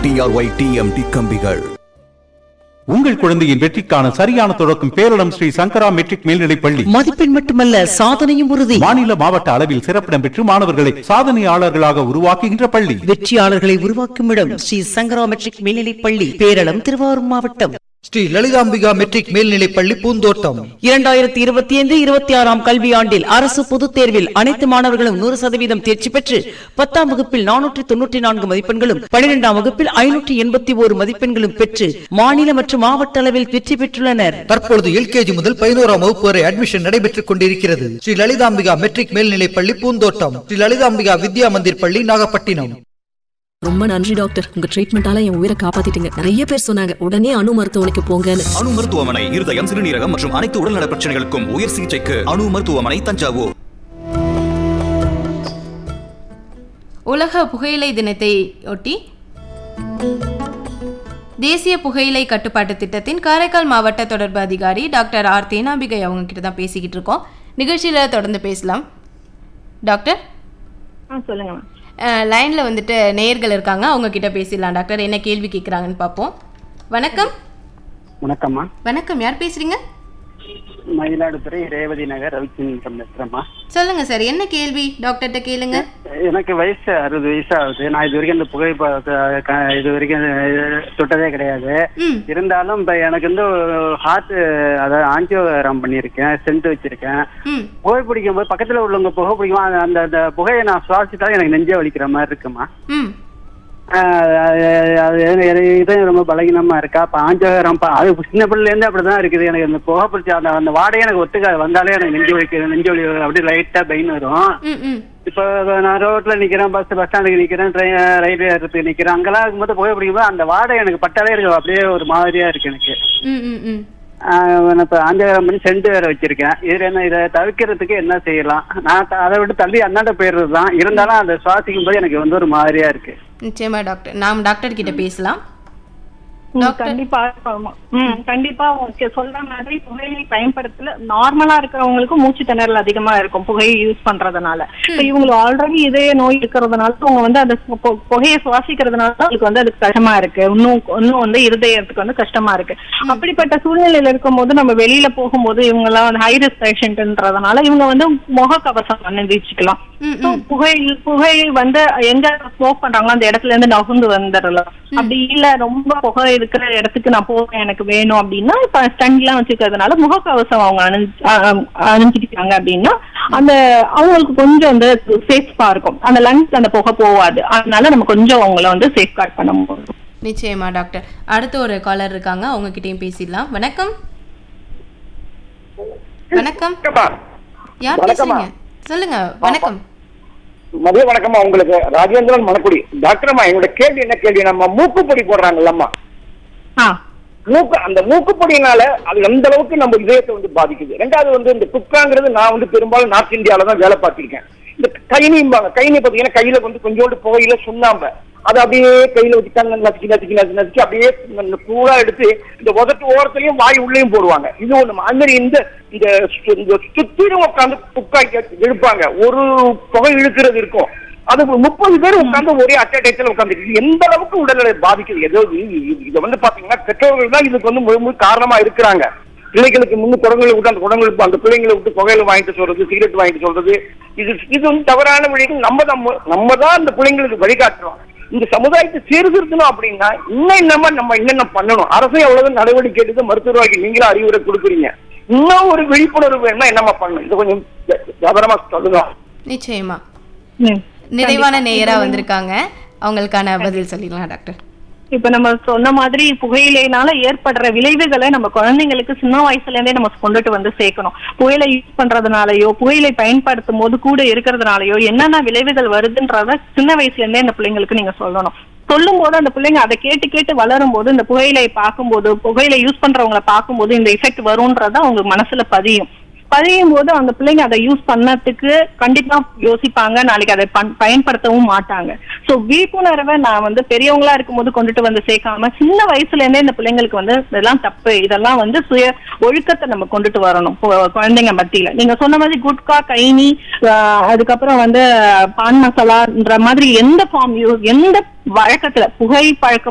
TRY TMT கம்பிகள். உங்கள் குழந்தையின் வெற்றிக்கான சரியான தொடக்கம் பேரிடம் ஸ்ரீ சங்கரா மெட்ரிக் மேல்நிலைப் பள்ளி. மதிப்பெண் மட்டுமல்ல, சாதனையும் உறுதி. மாநில மாவட்ட அளவில் சிறப்பிடம் பெற்று மாணவர்களை சாதனையாளர்களாக உருவாக்குகின்ற பள்ளி. வெற்றியாளர்களை உருவாக்கும் இடம் ஸ்ரீ சங்கரா மெட்ரிக் மேல்நிலைப் பள்ளி, பேரளம், திருவாரூர் மாவட்டம். ஸ்ரீ லலிதாம்பிகா மெட்ரிக் மேல்நிலைப் பள்ளி, பூந்தோட்டம். 2025-26 கல்வியாண்டில் அரசு பொதுத் தேர்வில் அனைத்து மாணவர்களும் 100% தேர்ச்சி பெற்று 10ஆம் வகுப்பில் 494 மதிப்பெண்களும் 12ஆம் வகுப்பில் 581 மதிப்பெண்களும் பெற்று மாநில மற்றும் மாவட்ட அளவில் வெற்றி பெற்றுள்ளனர். தற்பொழுது LKG முதல் 11ஆம் வகுப்பு வரை அட்மிஷன் நடைபெற்றுக் கொண்டிருக்கிறது. ஸ்ரீ லலிதாம்பிகா மெட்ரிக் மேல்நிலைப் பள்ளி, பூந்தோட்டம். ஸ்ரீ லலிதாம்பிகா வித்யா மந்திர் பள்ளி, நாகப்பட்டினம். ரொம்ப நன்றி டாக்டர், உங்க ட்ரீட்மெண்டால என் உயிரை காப்பாத்திட்டீங்க. நிறைய பேர் சொன்னாங்க உடனே அணு மருத்துவமனைக்கு போங்கன்னு. அணு மருத்துவமனை இருதயம், சிறுநீரகம் மற்றும் அனைத்து உடல்நல பிரச்சனைகளுக்கும் உயர் சிகிச்சைக்கு அணு மருத்துவமனை, தஞ்சாவூர். உலக புகையிலை தினத்தை ஒட்டி தேசிய புகையிலை கட்டுப்பாட்டு திட்டத்தின் காரைக்கால் மாவட்ட தொடர்பு அதிகாரி டாக்டர் ஆர் தேனாம்பிகை அவங்க கிட்ட தான் பேசிக்கிட்டு இருக்கோம். நிகழ்ச்சியில தொடர்ந்து பேசலாம். டாக்டர் சொல்லுங்க. லைனில் வந்துட்டு நேயர்கள் இருக்காங்க, அவங்க கிட்ட பேசிடலாம். டாக்டர் என்ன கேள்வி கேட்குறாங்கன்னு பார்ப்போம். வணக்கம். வணக்கம்மா. வணக்கம், யார் பேசுறீங்க? மயிலாடுதுறை ரேவதி நகர் ரவிச்சந்திரன் பேசுறேம்மா. சொல்லுங்க சார், என்ன கேள்வி டாக்டர்கிட்ட கேளுங்க. எனக்கு வயசு 60 வயசு ஆகுது. நான் இது வரைக்கும் இந்த புகை இது வரைக்கும் தொட்டதே கிடையாது. இருந்தாலும் இப்ப எனக்கு வந்து ஹார்ட், அதாவது ஆஞ்சியோகிராம் பண்ணியிருக்கேன், ஸ்டென்ட் வச்சிருக்கேன். புகை பிடிக்கும் போது பக்கத்துல உள்ளவங்க புகை பிடிக்கும், அந்த புகையை நான் சுவாசித்தாலும் எனக்கு நெஞ்சே வலிக்கிற மாதிரி இருக்குமா? இது ரொம்ப பலகீனமா இருக்கா? ஆஞ்சோகிராம் அது சின்ன பிள்ளைல இருந்து அப்படிதான் இருக்குது. எனக்கு அந்த புகை பிடிச்ச அந்த வாடையே எனக்கு ஒத்துக்காது. வந்தாலே எனக்கு நெஞ்சு வலி அப்படியே லைட்டா பெயின் வரும். இப்போ நான் ரோட்ல நிக்கிறேன், பஸ் ஸ்டாண்டுக்கு நிக்கிறேன், ரயில்வே ஏறத்துக்கு நிக்கிறேன், அங்கெல்லாம் இருக்கும்போது புகை பிடிக்கும்போது அந்த வாடகை எனக்கு பட்டாலே இருக்கு, அப்படியே ஒரு மாதிரியா இருக்கு எனக்கு. இப்ப ஆஞ்சோகிராம் பண்ணி சென்ட் வேற வச்சிருக்கேன். இதுல என்ன, இதை தவிர்க்கிறதுக்கு என்ன செய்யலாம்? நான் அதை விட்டு தள்ளி அண்ணாண்ட போயிடுறதுதான். இருந்தாலும் அதை சுவாசிக்கும் போது எனக்கு வந்து ஒரு மாதிரியா இருக்கு. நிச்சயமா டாக்டர், நாம் டாக்டர் கிட்ட பேசலாம். கண்டிப்பா கண்டிப்பா சொல்ற மாதிரி புகையை பயன்படுத்தல நார்மலா இருக்கிறவங்களுக்கு மூச்சு திணறல் அதிகமா இருக்கும் புகையை யூஸ் பண்றதுனால. இவங்களுக்கு ஆல்ரெடி இதே நோய் இருக்கிறதுனால அவங்க வந்து அந்த புகையை சுவாசிக்கிறதுனால அவங்களுக்கு வந்து அதுக்கு கஷ்டமா இருக்கு. இன்னும் வந்து இருதயத்துக்கு வந்து கஷ்டமா இருக்கு. அப்படிப்பட்ட சூழ்நிலையில இருக்கும் போது நம்ம வெளியில போகும்போது இவங்க எல்லாம் ஹை ரிஸ்க் பேஷண்ட்ன்றதுனால இவங்க வந்து முகக்கவசம் அணிவிச்சுக்கலாம். புகை வந்து எங்க ஸ்மோக் பண்றாங்களோ அந்த இடத்துல இருந்து நகுந்து வந்துடலாம். அப்படி இல்ல ரொம்ப புகை இருக்கிற இடத்துக்கு நான் போவேன், எனக்கு வேணும் அப்படின்னா இப்ப ஸ்டண்ட் எல்லாம் வச்சுக்கிறதுனால முகக்கவசம் அவங்க அணிஞ்சிட்டாங்க அப்படின்னா அந்த அவங்களுக்கு கொஞ்சம் வந்து சேஃபா இருக்கும். அந்த லங்ஸ் அந்த புகை போவாது. அதனால நம்ம கொஞ்சம் அவங்கள வந்து சேஃப் கார்ட் பண்ண முடியும். நிச்சயமா டாக்டர். அடுத்த ஒரு காலர் இருக்காங்க, அவங்க கிட்டயும் பேசிடலாம். வணக்கம். வணக்கம், யார் பேசுறீங்க? சொல்லுங்க. வணக்கம். மதிய வணக்கம்மா. உங்களுக்கு ராஜேந்திரன் மணக்குடி. டாக்டர்மா, எங்களோட கேள்வி என்ன கேள்வி, நம்ம மூக்குப்பொடி போடுறாங்கல்லம்மா, அந்த மூக்குப்பொடியினால அது எந்த அளவுக்கு நம்ம இதயத்தை வந்து பாதிக்குது? ரெண்டாவது வந்து இந்த குக்காங்கிறது நான் வந்து பெரும்பாலும் நார்த் இந்தியாவில தான் வேலை பார்த்திருக்கேன். இந்த கைனிம்பாங்க, கைனி பாத்தீங்கன்னா கையில வந்து கொஞ்சோண்டு புகையில சுண்ணாம்ப அது அப்படியே கையில வச்சுட்டாங்க, நசுக்கி அப்படியே பூரா எடுத்து இந்த உதட்டு ஓரத்துலயும் வாய் உள்ளேயும் போடுவாங்க. இது ஒண்ணு. அது மாதிரி இந்த சுத்திரும் உட்காந்து குக்காக்கி இழுப்பாங்க. ஒரு புகை இழுக்கிறது இருக்கும், அது 30 பேர் உட்காந்து ஒரே அட்டேட்டத்தில் உட்காந்து எந்த அளவுக்கு உடல்நிலை பாதிக்குது? ஏதோ இதை வந்து பாத்தீங்கன்னா பெற்றோர்கள் தான் இதுக்கு வந்து முழு காரணமா இருக்கிறாங்க. பிள்ளைகளுக்கு முன்னு குடங்களை விட்டு அந்த குடங்களுக்கு அந்த பிள்ளைங்களை விட்டு புகையில வாங்கிட்டு சொல்றது, சிகரெட் வாங்கிட்டு சொல்றது, இது வந்து தவறான வழிகள். நம்ம தான் அந்த பிள்ளைங்களுக்கு வழிகாட்டுறோம். இந்த சமுதாயத்தை சீர்திருத்தணும் அப்படின்னா இன்னும் நம்ம என்னென்ன பண்ணணும்? அரசு எவ்வளவு நடவடிக்கை எடுத்து மருத்துவராகி நீங்களும் அறிவுரை கொடுக்குறீங்க. இன்னும் ஒரு விழிப்புணர்வு வேணும்னா என்னமா பண்ணணும்? இது கொஞ்சம் விவரமா சொல்லுங்க. நிச்சயமா நிறைவான நேயரா வந்திருக்காங்க, அவங்களுக்கான பதில் சொல்லிடலாம் டாக்டர். இப்ப நம்ம சொன்ன மாதிரி புகையிலைனால ஏற்படுற விளைவுகளை நம்ம குழந்தைங்களுக்கு சின்ன வயசுல இருந்தே நம்ம கொண்டுட்டு வந்து சேர்க்கணும். புகையிலை யூஸ் பண்றதுனாலயோ புகையிலை பயன்படுத்தும் போது கூட இருக்கிறதுனாலயோ என்னென்ன விளைவுகள் வருதுன்றத சின்ன வயசுல இருந்தே அந்த பிள்ளைங்களுக்கு நீங்க சொல்லணும். சொல்லும் போது அந்த பிள்ளைங்க அதை கேட்டு வளரும் போது இந்த புகையிலை பார்க்கும்போது, புகையிலை யூஸ் பண்றவங்களை பார்க்கும்போது இந்த எஃபெக்ட் வரும்ன்றத அவங்க மனசுல பதியும் போது அந்த பிள்ளைங்க அதை யூஸ் பண்ணதுக்கு கண்டிப்பா யோசிப்பாங்க, நாளைக்கு அதை பயன்படுத்தவும் மாட்டாங்க. சோ விழிப்புணர்வை நான் வந்து பெரியவங்களா இருக்கும் போது கொண்டுட்டு வந்து சேர்க்காம சின்ன வயசுல இருந்தே இந்த பிள்ளைங்களுக்கு வந்து இதெல்லாம் தப்பு, இதெல்லாம் வந்து சுய ஒழுக்கத்தை நம்ம கொண்டுட்டு வரணும் குழந்தைங்க மத்தியில. நீங்க சொன்ன மாதிரி குட்கா, கைனி, அதுக்கப்புறம் வந்து பான் மசாலான்ற மாதிரி எந்த ஃபார்ம் எந்த வழக்கத்துல புகை பழக்கம்